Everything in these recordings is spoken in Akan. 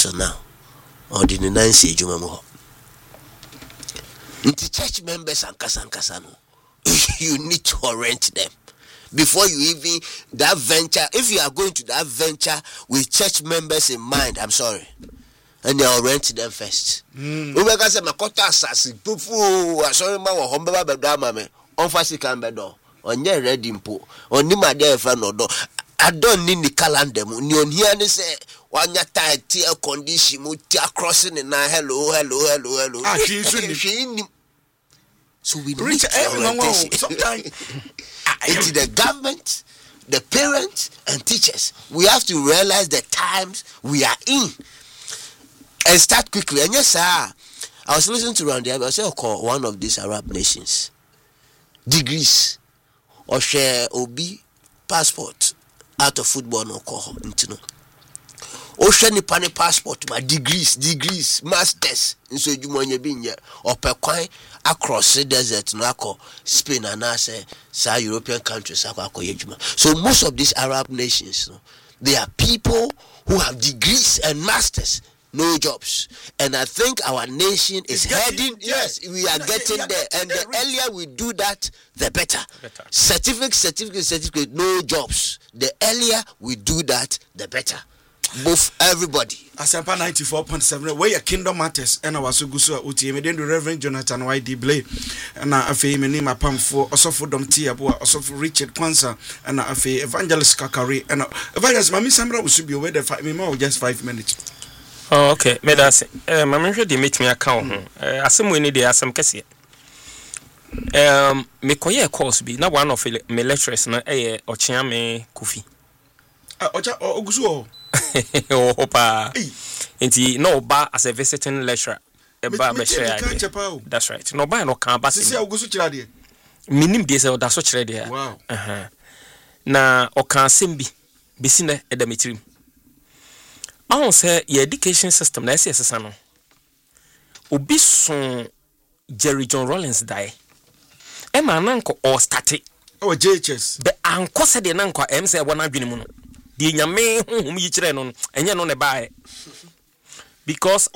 so now or the Nancy Jumamo. The church members and Kasankasano, you need to rent them before you even that venture. If you are going to that venture with church members in mind, I'm sorry, and they'll rent them first. Umeka se makota asasi pufu asori ma wo hombeba bedama me onfasi kan bedo onye ready mpo oni ma dey fa no do I don't need the calendar ni on here ni say wanya tight air condition mu ti crossing na hello so we reach sometimes it's the government, the parents and teachers. We have to realize the times we are in and start quickly. And yes, sir, I was listening to Randy. I was saying, call one of these Arab nations degrees or share OB passport out of football no call into no. Ocean Nipani passport, my degrees, masters in so you money being here or per coin across the desert, no Spain and I say European countries. So most of these Arab nations, they are people who have degrees and masters, no jobs. And I think our nation is heading, yes, we are getting there. And the earlier we do that, the better. Certificate, no jobs. The earlier we do that, the better. Both everybody. Asampa 94.7 where your kingdom matters and our sugusu uti me den Reverend Jonathan YD Blay and afei me name apam for osofo domti abo osofo Richard Kwanza and afei Evangelist Kakari and Evangelist Mami Samra will be over there me more just 5 minutes. Oh okay, me that's mama hwe dey meet me account asem we need dey asem kese me koye course bi na one of me lecturers na ochia me Kofi ocha ogusu Opa. Inti no ba as a visiting lecturer. Eba be share. That's right. No ba no kan ba. Sisi ogusu kira de. Minim de se oda so kire de. Wow. Na o kan sembi bisi na edametrim. Ahun say your education system na SS no. Obi son Jerry John Rollins die. E ma nanko o start. Oh JHS. Be anko se de nanko em say wona adwene mu no. Di nyame honhom yi kire no enye no ne bae because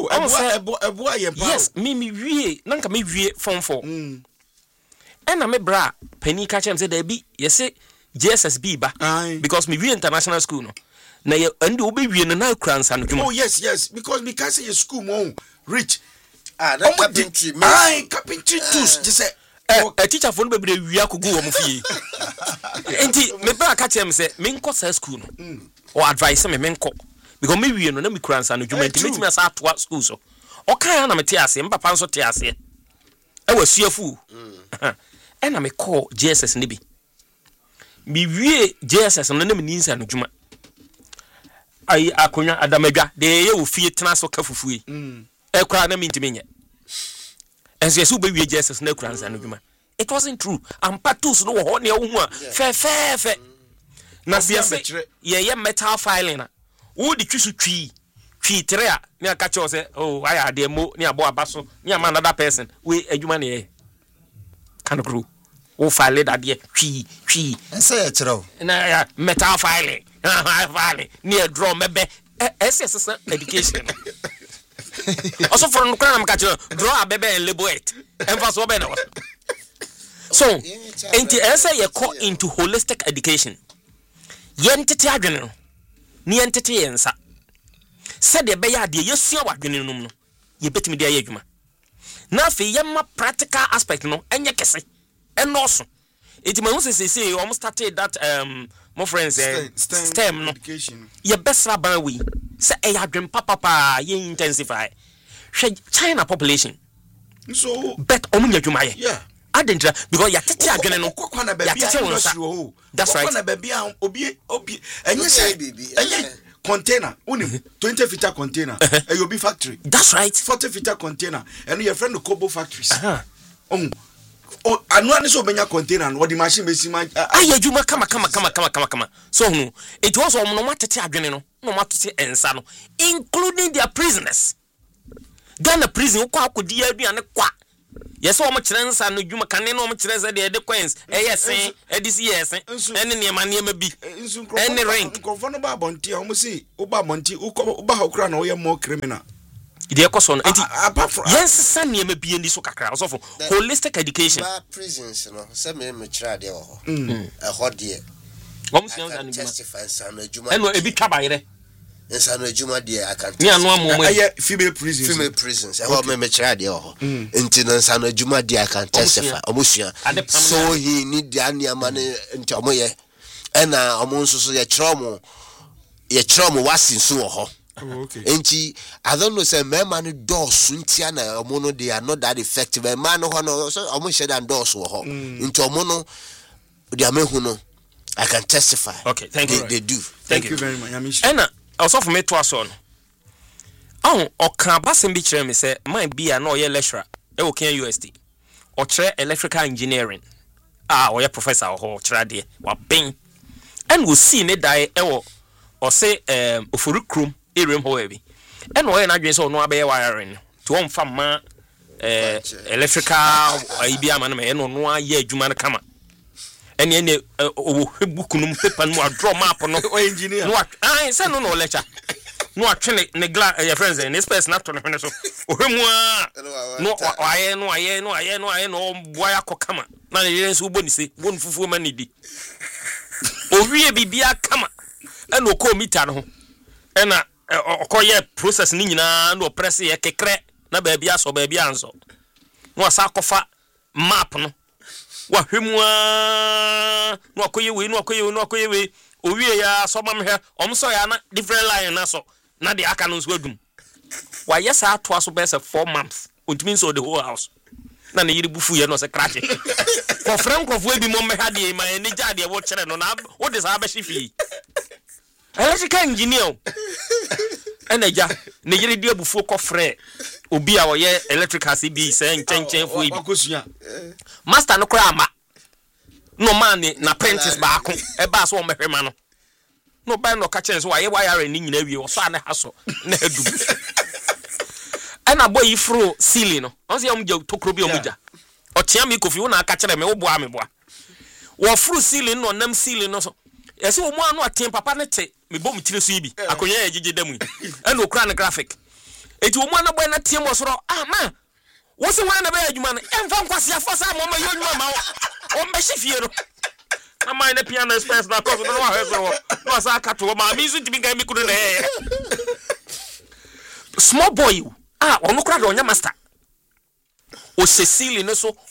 yes me wie nanka me wie form 4 ena me bra pani ka chem say da bi yese JSSB ba because me wie international school no na ye ande obe wie no na kransa no dwuma. Oh yes because because your school mo rich that carpentry carpentry tools just say a teacher for no be wi akogu wo mo fie enti me bra ka chem say me nko sa school no or advice me nko because me wi no na me kuransa no dwuma enti metimi asa to school so o kan na me te ase mbapa nso te ase e wa suafu e na me call JSS ne bi me wi JSS no na me ninsa no dwuma ai akonya adamadwa de ye wo fie tena so ka fufu e kura na me ntimi nye as you be we Jesus na kuransa no dwuma. It wasn't true. Ampatus no ho ne wo hu a fe na bia se ye metal filing na wo di twisu twi tere a ne aka che o se oh I ade mo ne abo abaso ne am another person we adwuma ne ye kan kru wo file that ye twi say e kire na metal filing filing ne draw mebe SS education also for no kana maka draw a baby and label it emphasis obe na so enti say you call into holistic education yentete adwene no ni yentete yensa said de be ya de yesua wadwene no no ye betimi de ayadwuma na fe yema practical aspect no enye kese enoso enti ma hu se almost started that my friends STEM no education ye besra ban we say e adwen papa ye intensify China population so bet omunya dwuma ye yeah adentra because ya tete adwene no kwakwana baby that's right kwakwana baby obi enye say enye container unim 20 feet container e obi factory that's right 40 feet container and your friend Kobo factories oh anwa so benya container no the machine be sima ayadwuma kama so no it was no matete adwene no matete ensa no including their prisoners Ghana prison kwa akodi aduane kwa yes o mo kire nsa no dwuma kane no mo kire ze de coins yesen edisi yesen ene niema bi ene rank konfo no ba bonti o mo si o ba bonti o ba hakura na o ye more criminal ide ekoso no enti yes san niema bi ndi so kakra so for holistic education prisons no se me kire ade ho de Om si on testify san adwuma eno ebi twa bayre san adwuma de akan ni anu amomo female prisons e ho me kire ade ho enti no san adwuma de akan testify omosua so he need the aniama ne enti omoye ena omo nso so ye kire mo wasin so ho. Okay. Enti I don't know say me man doors ntia na omo no they are not that effective. Man no ho so omo share dan doors wo ho. Enti omo no they are mehu no I can testify. Okay, thank you. They do. Thank you very much. And also for me to us on. Oh, okan basem bi kire me say man bia na oye lecturer e wo kan UST. O kire electrical engineering. Oye professor ho kire de wa ben. And we see ne dai e wo o say ofurukrum erem ho ebi. And oye na dwen say ono abaye wiring. To on fa ma electrical ibia ma na me no no aye adwuma na kama. Ene book no paper no draw map no engineer no say no lecture no atwene ne your friends and this person not to no so ohemu no aye no boy akokama na ne yensu boni se bonu fufu ma ne di owie bibia kama ena okọ meter no ena okoye process ni nyina na press ye kekre na ba bia so ba bia anso no asa kofa map no wa hwemua no akoye we owie ya so mamhwe omso ya na different line na so na de aka no so adum wa yes ato aso be 4 months it means so the whole house na ne yiri bufu ye no se crash for frank of we bi mo me hade ma eni jade wo kire no na wo de sa ba shifi electrical engineer eneja ne yiri de bufu ko frɛ obi a wo ye electrical CB se nchen fu ibi master no kura ama no man na apprentice baako e ba so o mehwema no no ba no ka kire so wa ye wire ni nyina wie wo so ane haso na adum ana boy ifro ceiling no onse ya mja tokro bi omja otia mi kofi wo na aka kire me wo boa me boa wo fro ceiling no nam ceiling no so yesi wo mu anu atem papa ne te me bom tire so ibi akonya ya gige damu ana okura na graphic eti wo mu anu boy na tem wo soro ma wo se wan na ba adwuma no emfa nkwase afosa mo ma yo adwuma ma wo mbehye fie no na mai na piano space na koso no wa heso no asa kato ma mi so timi ga mi kunu na small boy ono kura do onya master o sesili no so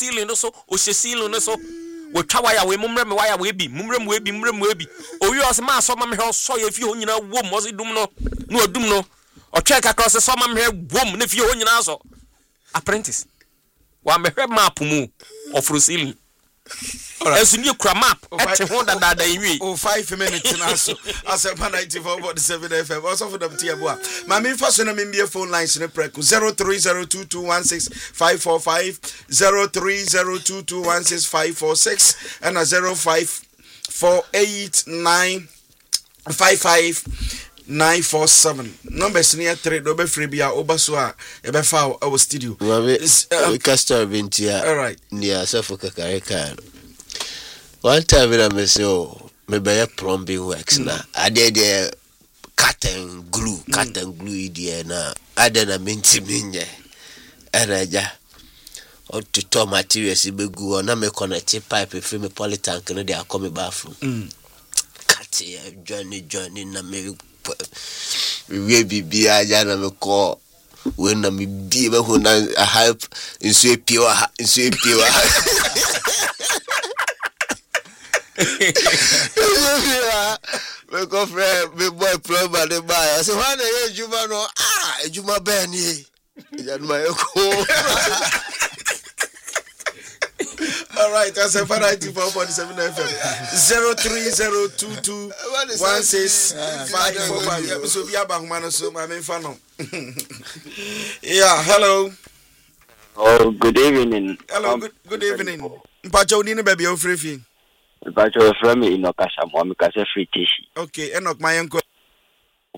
wo twa ya we mumre me waya we bi mumre me we bi o wi o se ma so ma me ho so ye fi ho nyina wom o se dum no no odum no o twa ka cross so ma me wom na fi ho nyina so apprentice wa me hwe map mu of Rosili as you kura map at ho da inwi 5 minutes na so as a 94.7 FM also for them tia boa ma me fa so na me mbie phone lines ne prek 0302216545 0302216546 and 0548955947 numbers near 3 do be free bia obaso a e be fa our studio we castor bintia all right near Suffolk Kareka. One time when I say, me buy plumbing works na. I did the cut and glue idea na. I did a minty minye. And I ja. Or to tow materials be go na me connect pipe from me polytank no they are coming bathroom. Cut here Johnny na me we be aja na me call when na me be who na I help in so pure. Me go friend me boy plumber the buy. So when you juma no juma ben ye. Januma eko. All right, that's a 94.7 FM. 03022165545. So be about man so my main fan. Yeah, hello. Oh, good evening. Hello, good evening. Mpacho ni baby o free. Mpacho from me Inokasha mo mi kase free tishi. Okay, Enoch my uncle.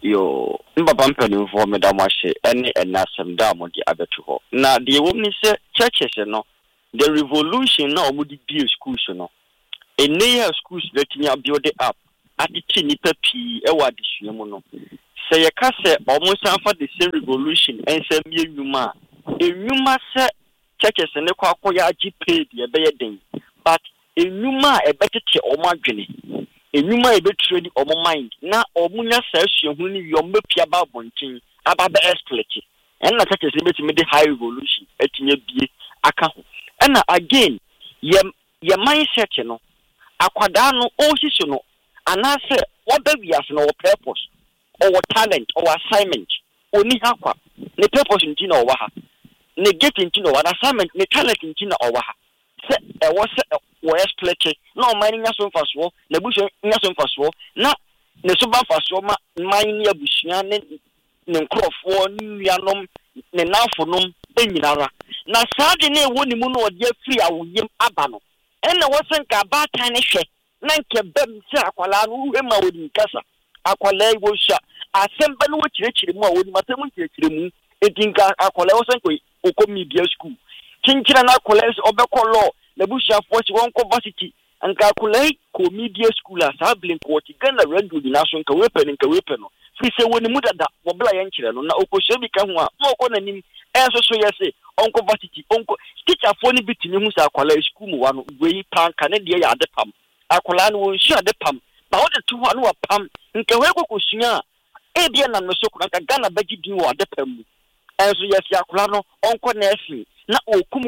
yo mbaba mpani for me da mashe ene enasem da mo di abetu ho na the woman say churches no the revolution na omudi build schools no ene schools that nya build up ati nipa pi e wa adesua mu no say ye ka say omo sanfa the same revolution ensem ye nwuma enwuma say churches ne kwa akoya agi paid ye be ye den but enwuma e betete omo adwene enwuma e betredi omo mind na omunya sa asuahu ni wi omo pia ba bontin aba be exploit en na churches e betime de high revolution etinya bie aka ho na again ye mindset no akwada no o hihye no anase oba wiase no purpose or talent or assignment oni hakwa ne purpose ntina o wa ha ne get ntina o wa assignment ne talent ntina o wa ha se e wo se wo exploit na o man nya so mfaso na buso nya so mfaso na ne so ba mfaso ma man ne abusua ne nkrofo nuanom ne nafonom enyinara na saade na ewo ni mu no ode afiri awoyem aba no ena wo senka baatan ne hwe na nke bam se akwala no uhe ma wodi kasa akwala wo sha asemba no kirechire mu a wodi matemu kirechire mu edinka akwala wo senko okomi bia school kinkira na akwala obekọ law na busha force won university anka akwala ko media school asa blink what Ghana radio di naso nka wepe no fi se woni mu dada wo bla ye nkire no na okoshe bi ka ho a na okọ nanim enso so yese onko university onko teacher for ni bitini hu sa akwala school mu wa no gwe panka ne de ya adepam akwala no won hia adepam ba wo de to ho no wa pam nke we kokosua e bia na no so ko nka Ghana bagi din wo adepam mu enso yese akwala no onko na efi na okum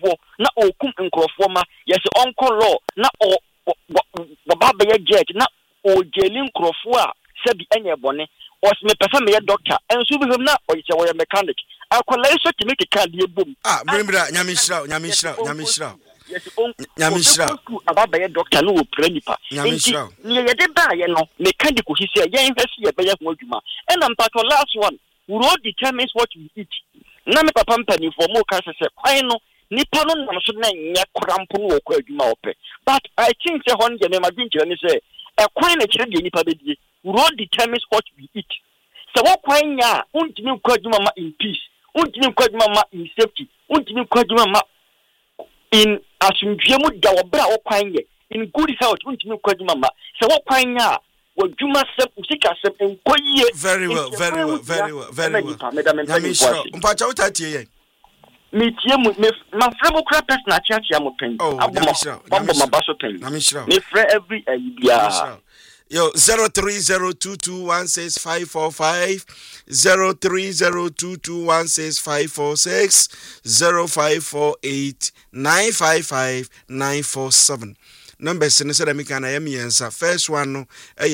nkrofo ma yese onko law na o baba ye judge na o jeli nkrofo a sebi enye bone osme pesa me doctor enso bi na o ye wo mechanic akwala iso timike ka de bom brimbra nyamishra ababa ye doctor no wo prenipa nyamishra ni ye de ba ye no mechanic ko hisi ye invest ye be ye ho adwuma and am part last one we all determines what we eat na me papa mpani for mo ka se kwan no nipa no nam so na nye krampo no ko adwuma ope but I think say hon je me madwinkyere ni say e kwan na kire de nipa bedie we all determines what we eat so what kwan ya untimi ko adwuma ma in peace untimi ko adwuma ma in safety untimi ko adwuma ma in asumdwe mu da obra wo kwan ye in good health untimi ko adwuma ma so what kwan ya wajuma sep usika sep enkoye very well nyamishra mpacha utatie ye metie mu ma fremo kra personal church ya mo pen abo mabaso pen nyamishra me frɛ every idea yo 0302216545 0302216546 0548955947 numbers in the American IMENSA. First one no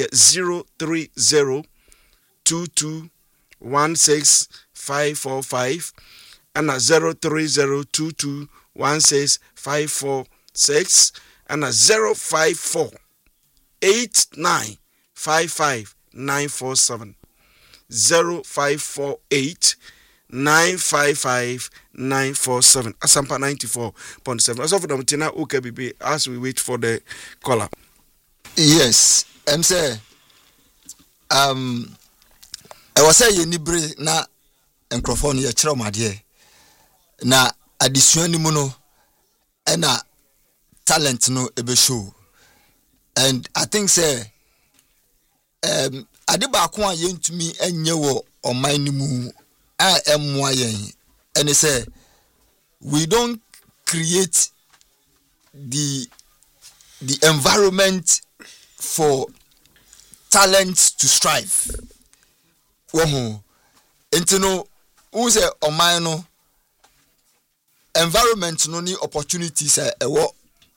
03022165545 and 03022165546 and 05489555947 0548955947 Asampa 94.7 as of the Tina UKBB as we wait for the caller. Yes, I'm say I was saying nibre na microphone ye kire omade na addition ni mu no na talent no ebe show and I think say adeba ko a yentumi enye wo oman ni mu a emwa yen and say we don't create the environment for talent to strive. Wohu entino who say oman no environment no ni opportunities ewo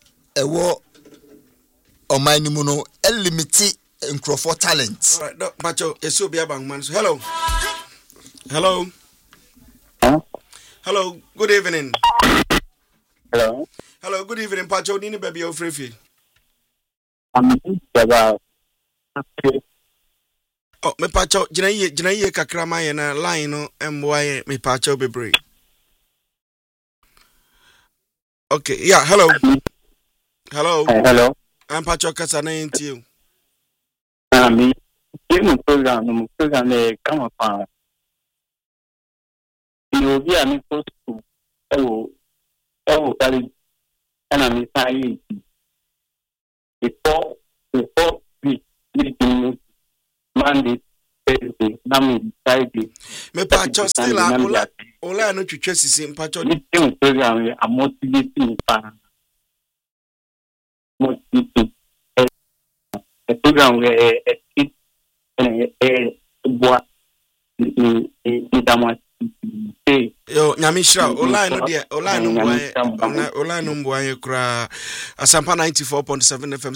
oman ni mu no limit for talent. All right, Macho, eso be abang man. Hello. Hello. Huh? Hello. Good evening. Hello. Hello. Good evening, Pacho. Nini baby ofrefi. Oh, me Pacho. Jina ye kakrama ye na line no MY me Pacho bebre. Okay. Yeah. Hello. Hello. Hello. I'm Pacho Kasana into you. game program no program come upon you will be an post to and I'm saying before we Monday Thursday Friday me pa cho still ola no twetwe sisi mpa cho this program a motivating the program where what yo nyamishra ola no mbuaye kra asampa 94.7 FM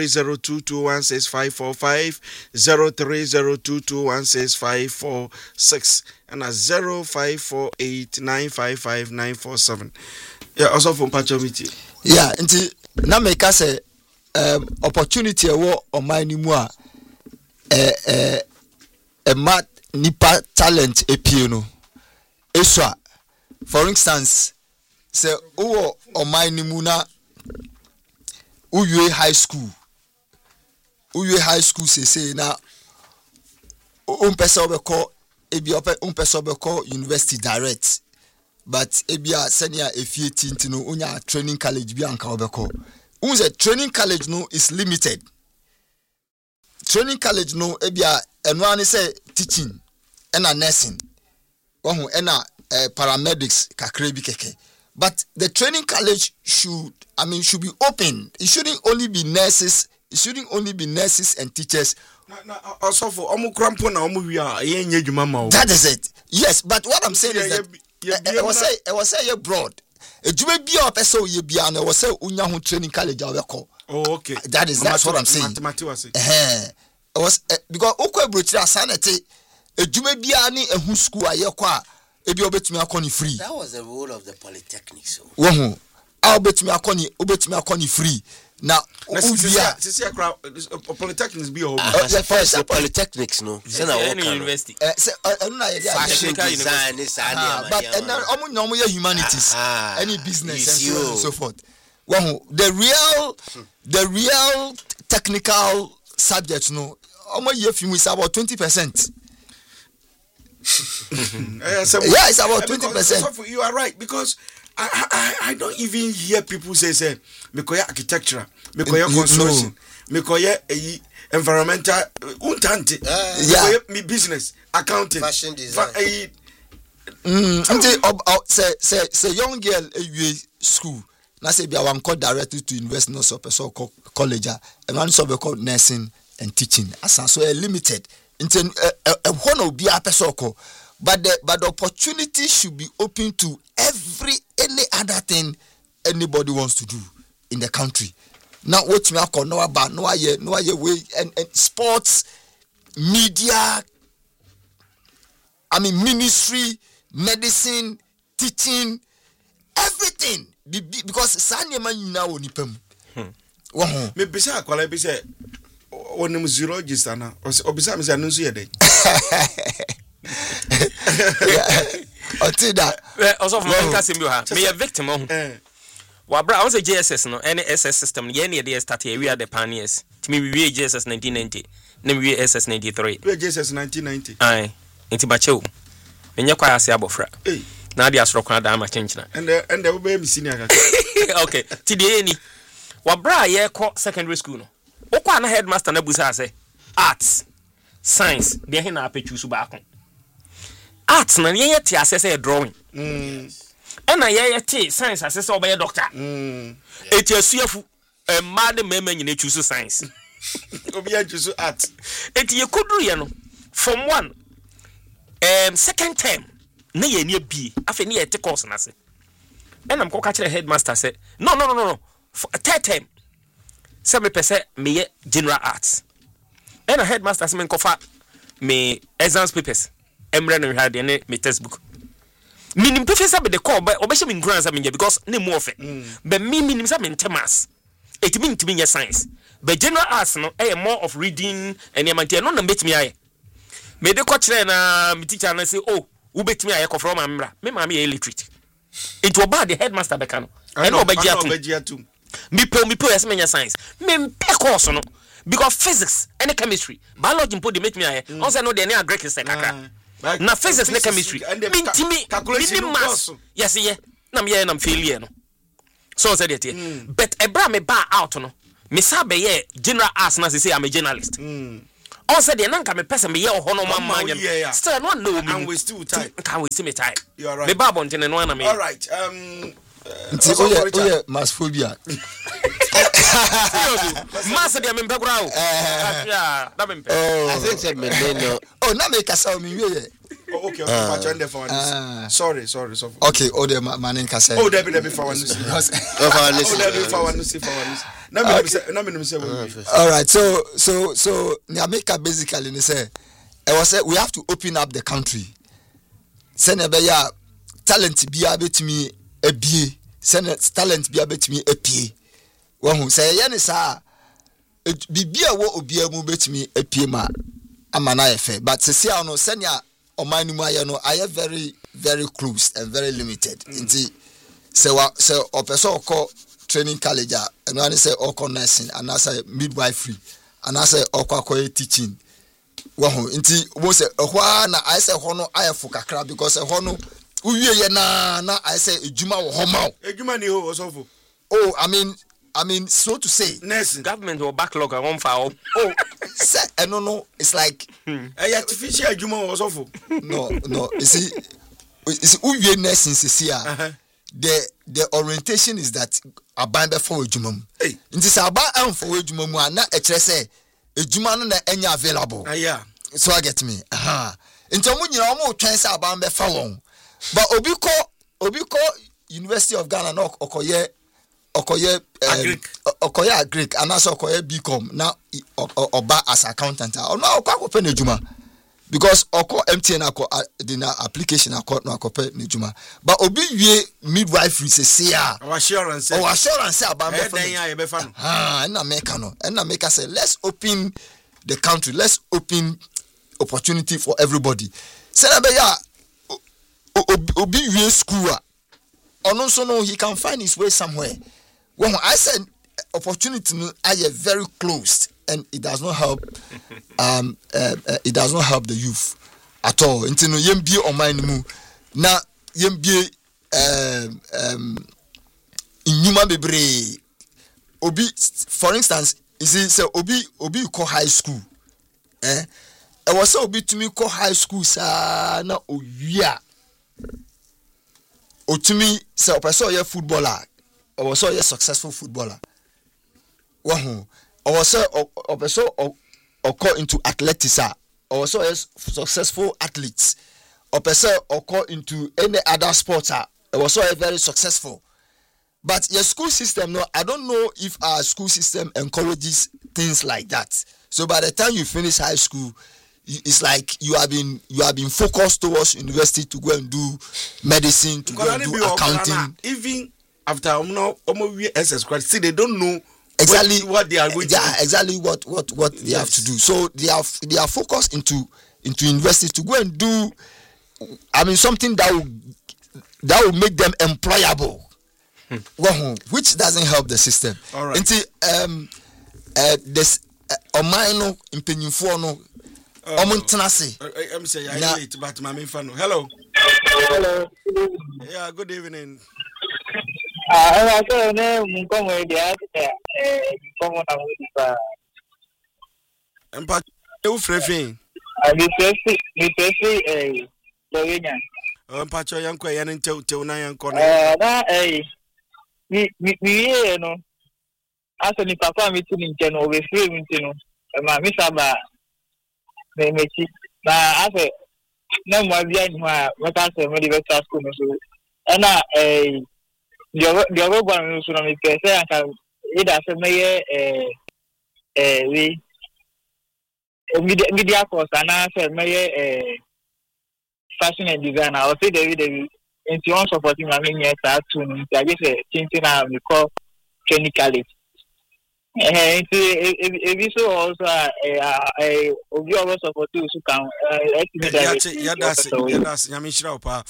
0302216545 0302216546 and 0548955947 yeah also from Pachomiti yeah nti na make say opportunity wo omani mu a mat nipa talent epie no eswa for instance say wo omani mu na uwe high school say na umpesa obeko ebi umpesa obeko university direct but ebia senior efie tinti no unya training college bi anka obeko unse training college no is limited. Training college no ebia eno ani say teaching and nursing ohu ena paramedics kakre bi keke, but the training college should be open. It shouldn't only be nurses and teachers. Also for omu krampo na omu wi ye nya dwuma ma o. That is it. Yes, but what I'm saying is that I was say broad. Ejuma bia opese oye bia na was say unya ho training college aweko. Oh okay. That's what I'm saying. Was because okwa brochira sanete ejuma bia ni ehu school ayeko a ebi obetumi akoni free. That was the role of the polytechnic so. Wo hu a obetumi akoni free. Now polytechnics be home. The first polytechnics no. Any university. Fashion design is but omo humanities, any business and so on and so forth. Well, the real technical subjects no. Omo ye film is about 20%. Yeah, it's about 20%. You are right because I don't even hear people say mekoya architecture, mekoya construction, mekoya environmental untante, mekoya me business, accounting, fashion design. Say young girl school na say bia wan call directly to university no so college and one so be called nursing and teaching as so limited into one of bia person call. But the opportunity should be open to any other thing anybody wants to do in the country. Now what me call no about no way and sports, media, ministry, medicine, teaching, everything because sanya man now ni pem. Me bisa kwala bisa onim zero register na obisa me say no so yede. Until that also from Kasimbu me a victim on Wabra I was a JSS no any SS system ye near the start here we are the pioneers to me we JSS 1990 then we SS 93 we JSS 1990 aye enti bachew enya kwa ase abofra na dia soro kwa da ma chenchina and the we be senior okay ti de ni Wabra ye ko secondary school no okwa na headmaster na busa say arts science de he na apechu su ba akon arts na ye te asese drawing and ye te science asese obey doctor eti asuafu mad mema nyine choose science obi a choose art eti ye koduru ye no from 1 second term na ye ni bi afa ni ye te course na se and am ko ka kire headmaster say no third term 7% me ye general arts and a headmaster say me kofa me exams papers emre no hard ne me textbook minim professor be the call but obeshe me grants am because ne mo ofe but minim say me temas it mean to me science but general arts no more of reading and yamantia no na betimi aye me de ko kire na me teacher na say oh wo betimi aye ko from amra me ma me illiterate it was bad the headmaster be kan and obegia tu me po yes me science me pe course no because physics and chemistry biology mpo dey make me aye on say no dey na Greek is kakra na physics and chemistry mintimi calculation mass yes yeah na me na failure no so say that but ebra me ba out no me sabe ye general arts na say I'm a journalist on said the nanka me person me ye ho no man still no know me and we still tight can we see me tight you are right me ba bonten no na me all right nti mass phobia mass dey me mpekura yeah that me I think say me no na me kasa me wie okay but you for one sorry okay the man kasa there for one all right so Nyamika basically say we have to open up the country send ya talent bia betimi ebie send talent bia betimi epie wo say ye ne sa bibia wo obia mu betimi epie ma amana efe but se sia no senya omanimu aye no aye very very close and very limited nti se opeso okọ training college and one say okọ nursing and say midwifery and say okọ teaching wo nti wo say ehwa na aye say ho no aye fo kakra because ehwa no uwie ye na aye say ejuma wo ho ma ejuma ni ho osofo oh I mean so to say nursing government will backlog and one file say no it's like artificial ejuma osofo no you see uwie nursing sisia the orientation is that aban be for ejuma mu nti say aban for ejuma mu na e kire say ejuma no na enya available so I get me nti omo nyina omo twen say aban be fa won but obi ko University of Ghana no okoye Greek and also okoye BCom now oba as accountant no okope nejuma because oko MTN the application no okope nejuma but obi wie midwifery say assurance about na make say let's open the country, let's open opportunity for everybody. Say ya obi wie school so no he can find his way somewhere. When I said opportunity are very closed and it does not help it does not help the youth at all. Until no yembie on mind mu na yembie inyuma bebre obi for instance is say obi ko high school e was say obi to me ko high school sa na owia otumi say person ye footballer or so a successful footballer. Or so a person or into athletics or so a successful athletes or person or into any other sports or so a very successful. But your school system, no, I don't know if our school system encourages things like that. So by the time you finish high school, it's like you have been focused towards university to go and do medicine, to go and do accounting. Even after SS grad, see they don't know exactly what they are going to do. Exactly what they have to do. So they are focused into university to go and do something that will make them employable. Which doesn't help the system. All right. Until this Omaino impenyinfo no omuntenase. I'm saying I wait but my fan. Hello. Yeah, good evening. I don't know mkomo dia mkomo na mwipa. Empa eu frefin. Mi frefin Slovenia. Empa cho yanko ya ntew na yanko na. Na mi no. Aso ni papa mi tuni nche no we free mi tinu. Ma mi saba me mechi. Na aso na mo bia ni ha meta se mo di better school no so. Na the other one is going to say I either say we media course and I said fashion and design. I will say the into one supporting my years to I guess thinking I will call training college. If you so also we always support you so can that's Yamishra pa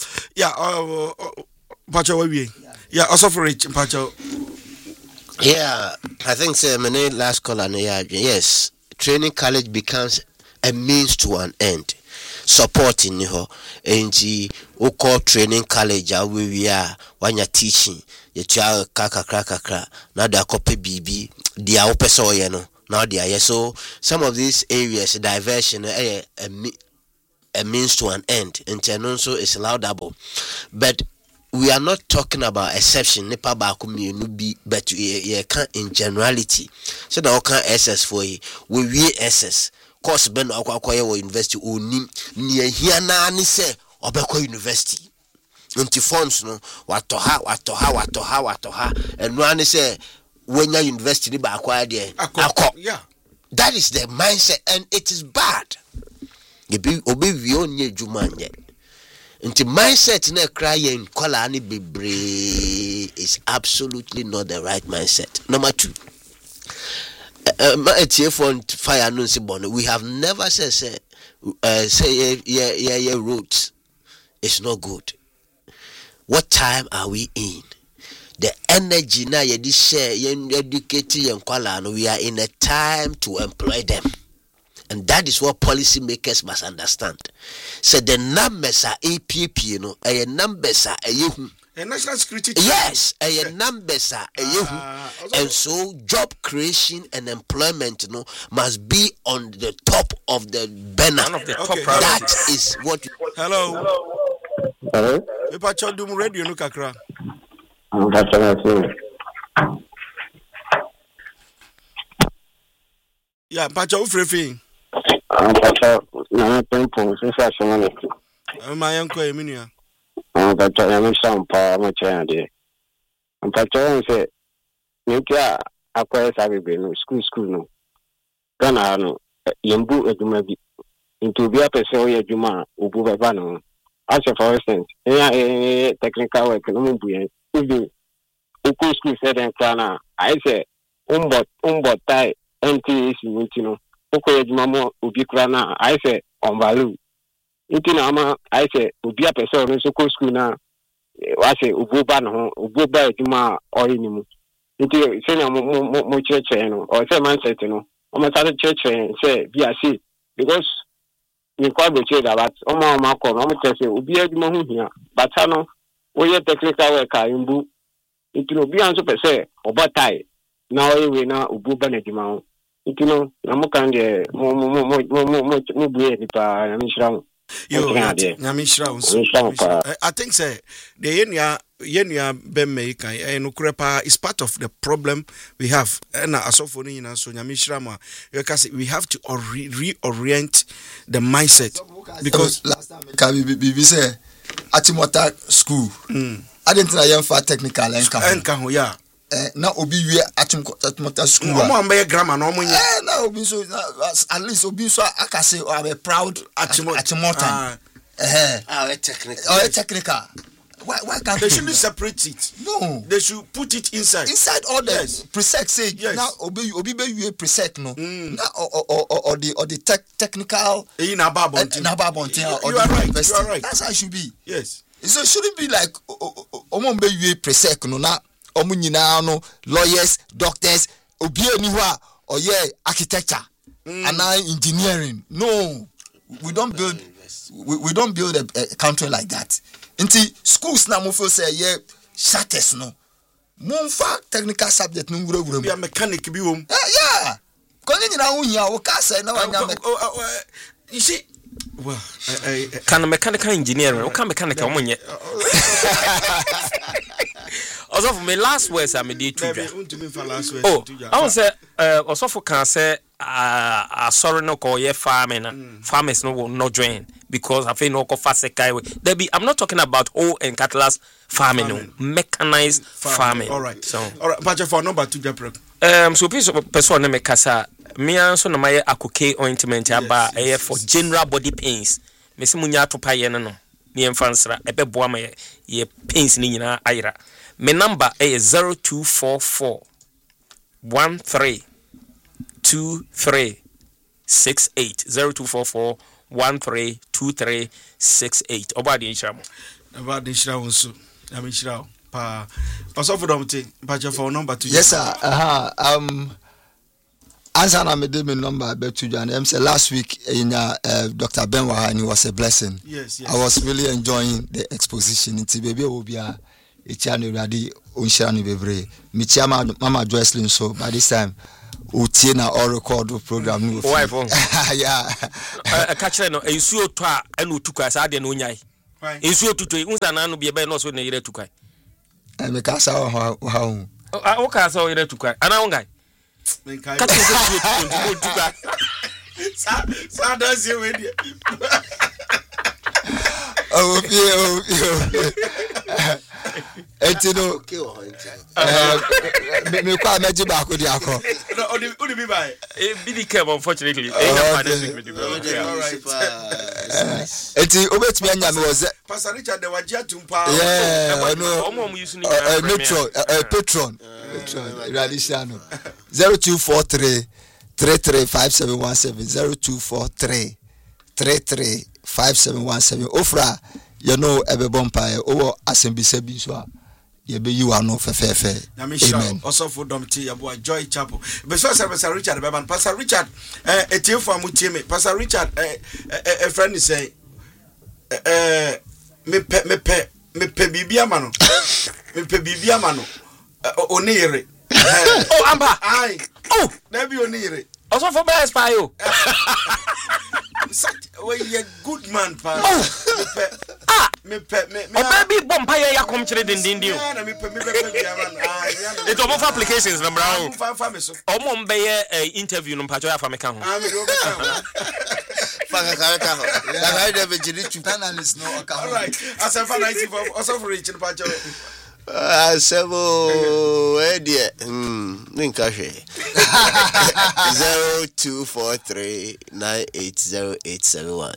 yeah Pacho we yeah also for rich Pacho yeah I think say my last call and yes, training college becomes a means to an end. Supporting her and we call training college we are when you're teaching your child kaka now they copy BB they are open so you know now they are so some of these areas diversion a means to an end and also is laudable, but we are not talking about exception nipa ba be but you can in generality so that can SS for you we SS course ben akwaye wo university onim ne ahia na ne se obekọ university nti funds no watoha enu ane se wenya university ni ba akwa de akọ yeah, that is the mindset and it is bad obi onye adwuma nye nti mindset na kra yen kwala ne bebre is absolutely not the right mindset. Number 2, fire no si bon. We have never said roads is not good. What time are we in? The energy na ye di share yen educate yen kwala no, we are in a time to employ them. And that is what policymakers must understand. So the numbers are APP, you know, numbers are a national security. Yes, numbers are and so job creation and employment, you know, must be on the top of the banner. One of the top that is what. Hello. Hello. Pepa Chodum radio no kakra. Yeah, Pacha Ufrefi. Pacha, na tempo sisa shomani. Ma yanko eminia. Pacha ya mshampa macha de. Pacha nse nikia akwa sabibe no school no. Kana no yembu eduma bi. Into bi apese o yeduma obu baba no. As for instance, technical work no mbu yen. Even school said and kana I say umbo tai NTS wintino. Oko yeduma mo obi kra na I say on value. Itina ama I say obi apese no so school na wa say obu ba no obu ba eduma oyi ni mu. Nti say na mo cheche no or say mindset no. O ma start cheche say bi asi because you call the trade about oma ko no mo say obi eduma hu hia but no we technical work imbu itino bi anso pese obatai na oyewe na obu ba na djuma ho itino na mo kan de mo buye ni pa na mishra yo na mishra I think say the yenya bemme kai no krepa is part of the problem we have na asofo ni na so nyamishra ma we have to reorient the mindset because last time we say Atimota school I didn't know you for technical enka ho yeah na obi wie Atimota school no mo be grammar no mo nye na obi so at least obi so akase I be proud Atimota technical why can't they shouldn't separate it? No, they should put it inside all the preset say yes. Now obi be preset no na or the technical in Ababontin or you are right that's how it should be. Yes, so it shouldn't be like omo be preset no na omo nyina no lawyers doctors obi ani ho a oye architecture and now engineering. No, we don't build a country like that. Inti schools na mo feel say yeah shatters no monfa technical subject no ngura be a mechanic bi wom yeah konye nyina ho hia wo ka say na wanya you see well can mechanical engineering o can mechanical o monye also for my last words I made to I was say also for can say sorry no call ye farming farmers no will not join because I feel no go fast guy there be I'm not talking about all and cutlass farming. No mechanized farming. All right but for number 2 japre so person na me kasa me anso na my akoke ointment aba for general body pains me se munya atopa ye no ne emfansra ebeboa ma ye pains ni nyina ayira me number is 0244 13 2368 0244 132368 obadi nshiramo abadi nshirawo nso amishirawo pa also for them but your phone number to yes sir answer na me dey my number bet to John say last week in Dr. Ben Waha, and it was a blessing. Yes. I was really enjoying the exposition. Nti baby will be a channel ready on Shani Bebre. Me chama Mama Joycelyn, so by this time Utina or record program. Wife. Yeah. Catch no e suo to a enu tuka sa de no nyai. E suo tuto unsa na no be be no so na yire tuka. Me ka sa how. O ka sa yire tuka. Ana ngai. Catch you tuka. Sa does you with you. Oh, Etino. Me kwa meji ba ko di akọ. No, only be by. Be the came unfortunately. All right. Eti obetimi anya me was Pastor Richard de wajia tumpa. yeah, no. Omo using Patron. Radishano. 0243 335717 0243 335717 ofra you know ebe bompa o asembise bi so a ye be you are no fefefe. Amen. Also for Domti Yabo Joy Chapel. But so Pastor Richard Beban, Pastor Richard etie for mutime. Pastor Richard a friend is say me pe bibia mano. Me pe bibia mano. Onire. Oh amba. Ai. Oh, na bi onire. also for best pa yo. Well, you're a good man, pa. Me baby bompa ya kom kire din dio. It omo for applications number 1. Omo mbe interview no mpacho ya fa meka ho. Fanga karaka ho. La ga ide be jiri chu. Analyst no okay. All right. As a fan 94 also for reaching mpacho. Sebo dear. Ninkashe. 0243980871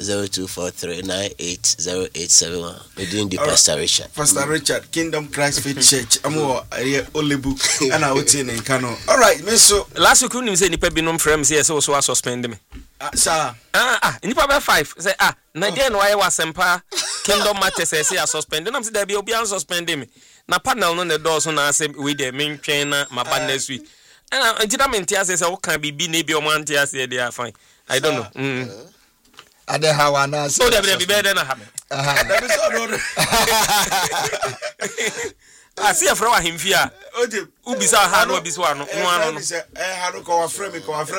0243980871. Within the Pastor Richard. Pastor Richard, Kingdom Christ Faith Church. Amo Olebu and I would in Kano. All right, me so last week you say nipa binom frame say so suspend me. Sir. Nipa be 5 say na dey no why wasempa Kingdom Matters say suspend. Dem say there be obi an suspend me. Na panel no the doors na say we dey main train na my band next week. And entertainment say what can be na be o man tia say they are fine. I don't know. Ade how na so there be better na have. That is all. I see a flower him fear. Ubisa ha no biso ano. No ano. Ha no ko afrem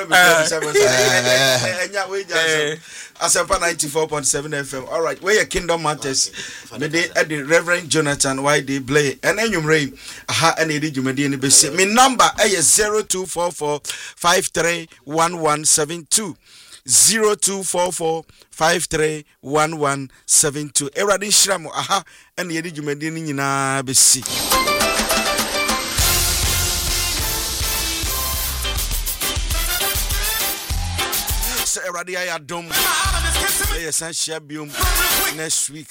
enya we just Asempa 94.7 FM. All right, where your Kingdom Matters. Me dey at the Reverend Jonathan YD Blay. And enyumre aha and edi jumedi ni be say. Me number is 0244531172. 0244531172. Eradi Shramo aha and edi jumedi ni nyina be si. Eradi ayadom. Yes, I shall be next week.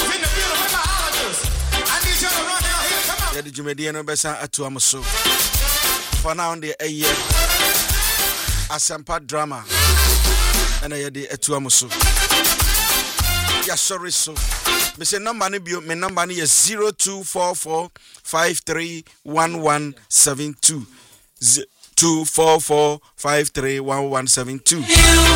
Yeah, the Jumediano Bessa at Tuamaso. For now, the a year Asampa drama. And I had the Tuamaso. Yeah, sorry, so. Mr. Number my number is 0244531172. 244531172.